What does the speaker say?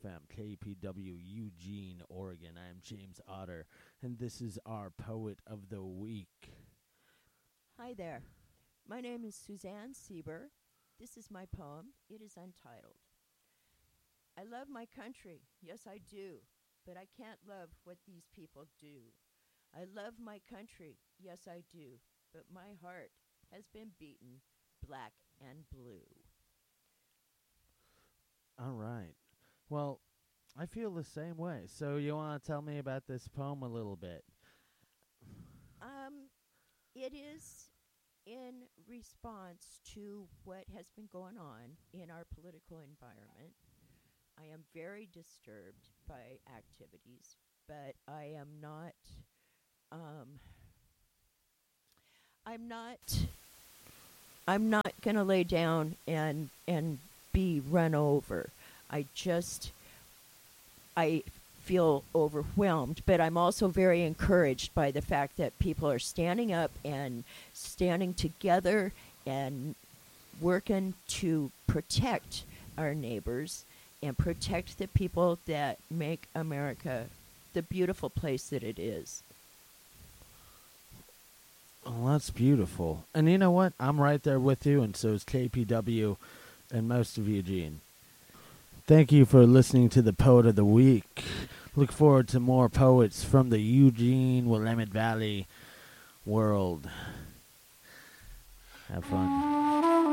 FM, KPW, Eugene, Oregon. I am James Otter, and this is our Poet of the Week. Hi there. My name is Suzanne Sieber. This is my poem. It is untitled. I love my country. Yes, I do. But I can't love what these people do. I love my country. Yes, I do. But my heart has been beaten black and blue. All right. Well, I feel the same way. So you want to tell me about this poem a little bit? It is in response to what has been going on in our political environment. I am very disturbed by activities, but I'm not going to lay down and be run over. I feel overwhelmed, but I'm also very encouraged by the fact that people are standing up and standing together and working to protect our neighbors and protect the people that make America the beautiful place that it is. Oh, that's beautiful. And you know what? I'm right there with you, and so is KPW and most of Eugene. Thank you for listening to the Poet of the Week. Look forward to more poets from the Eugene Willamette Valley world. Have fun.